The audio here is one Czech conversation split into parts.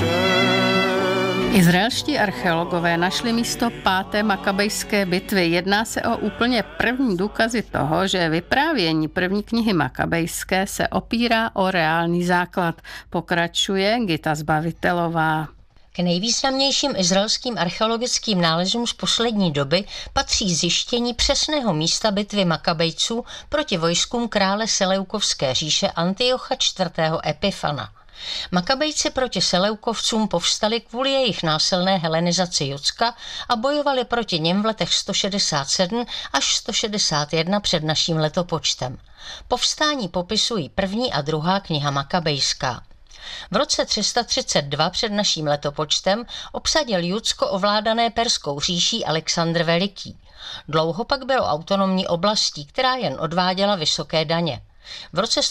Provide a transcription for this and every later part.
Izraelští archeologové našli místo 5. makabejské bitvy. Jedná se o úplně první důkazy toho, že vyprávění první knihy makabejské se opírá o reálný základ. Pokračuje Gita Zbavitelová. K nejvýznamnějším izraelským archeologickým nálezům z poslední doby patří zjištění přesného místa bitvy Makabejců proti vojskům krále Seleukovské říše Antiocha IV. Epifana. Makabejci proti Seleukovcům povstali kvůli jejich násilné helenizaci Judska a bojovali proti něm v letech 167 až 161 před naším letopočtem. Povstání popisují první a druhá kniha Makabejská. V roce 332 před naším letopočtem obsadil Judsko ovládané Perskou říší Alexandr Veliký. Dlouho pak bylo autonomní oblastí, která jen odváděla vysoké daně. V roce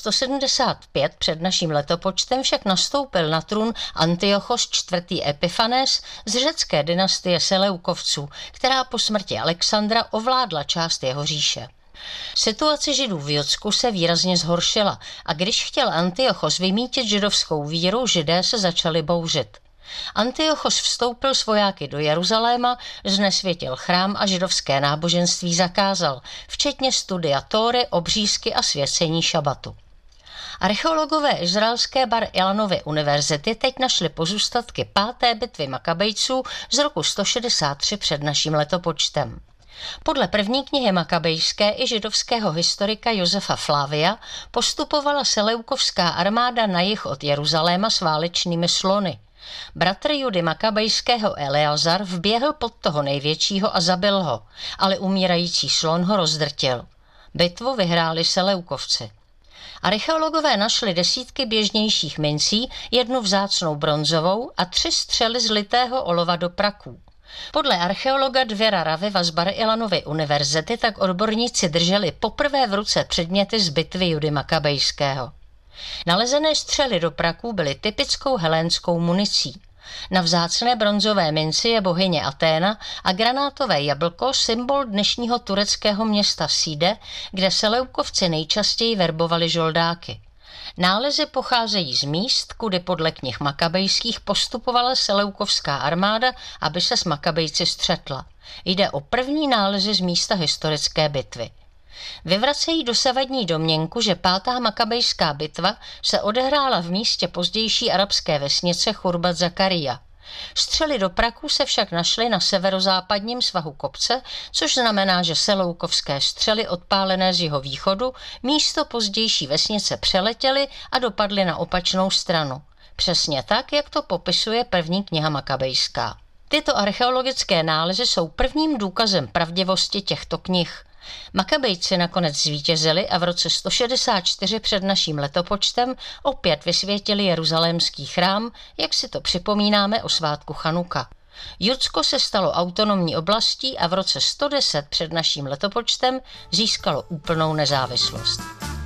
175 před naším letopočtem však nastoupil na trůn Antiochos IV. Epifanes z řecké dynastie Seleukovců, která po smrti Alexandra ovládla část jeho říše. Situace Židů v Judsku se výrazně zhoršila a když chtěl Antiochos vymítit židovskou víru, Židé se začali bouřit. Antiochos vstoupil s vojáky do Jeruzaléma, znesvětil chrám a židovské náboženství zakázal, včetně studia Tóry, obřízky a svěcení šabatu. Archeologové izraelské Bar Ilanovy univerzity teď našli pozůstatky 5. bitvy Makabejců z roku 163 před naším letopočtem. Podle první knihy makabejské i židovského historika Josefa Flavia postupovala seleukovská armáda na jih od Jeruzaléma s válečnými slony. Bratr Judy Makabejského Eleazar vběhl pod toho největšího a zabil ho, ale umírající slon ho rozdrtil. Bitvu vyhráli Seleukovci. Archeologové našli desítky běžnějších mincí, jednu vzácnou bronzovou a 3 střely z litého olova do praků. Podle archeologa Dvěra Raviva z Bar Ilanovy univerzity tak odborníci drželi poprvé v ruce předměty z bitvy Judy Makabejského. Nalezené střely do praků byly typickou helénskou municí. Na vzácné bronzové minci je bohyně Aténa a granátové jablko symbol dnešního tureckého města Side, kde Seleukovci nejčastěji verbovali žoldáky. Nálezy pocházejí z míst, kudy podle knih makabejských postupovala seleukovská armáda, aby se s Makabejci střetla. Jde o první nálezy z místa historické bitvy. Vyvracejí dosavadní domněnku, že 5. makabejská bitva se odehrála v místě pozdější arabské vesnice Churbat Zakaria. Střely do praků se však našly na severozápadním svahu kopce, což znamená, že seleukovské střely odpálené z jeho východu místo pozdější vesnice přeletěly a dopadly na opačnou stranu. Přesně tak, jak to popisuje první kniha makabejská. Tyto archeologické nálezy jsou prvním důkazem pravdivosti těchto knih. Makabejci nakonec zvítězili a v roce 164 před naším letopočtem opět vysvětili jeruzalémský chrám, jak si to připomínáme o svátku Chanuka. Judsko se stalo autonomní oblastí a v roce 110 před naším letopočtem získalo úplnou nezávislost.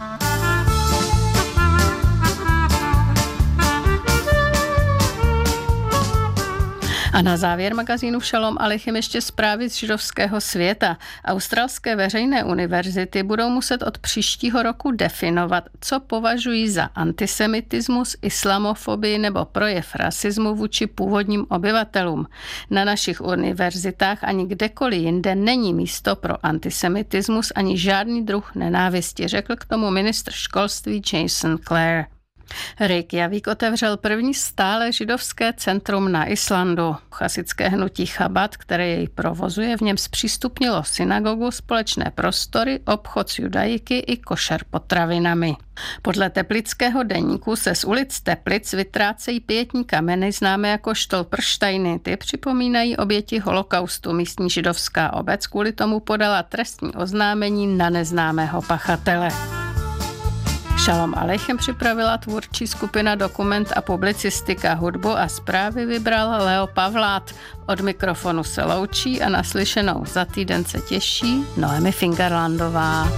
A na závěr magazínu Šalom Alechem ještě zprávy z židovského světa. Australské veřejné univerzity budou muset od příštího roku definovat, co považují za antisemitismus, islamofobii nebo projev rasismu vůči původním obyvatelům. Na našich univerzitách ani kdekoliv jinde není místo pro antisemitismus ani žádný druh nenávisti, řekl k tomu ministr školství Jason Clare. Reykjavík otevřel první stále židovské centrum na Islandu. Chasické hnutí Chabad, které jej provozuje, v něm zpřístupnilo synagogu, společné prostory, obchod s judajiky i košer potravinami. Podle teplického deníku se z ulic Teplic vytrácejí pietní kameny známé jako štolprštajny. Ty připomínají oběti holokaustu. Místní židovská obec kvůli tomu podala trestní oznámení na neznámého pachatele. Šalom Alechem připravila tvůrčí skupina Dokument a publicistika, hudbu a zprávy vybral Leo Pavlát. Od mikrofonu se loučí a naslyšenou za týden se těší Noemi Fingerlandová.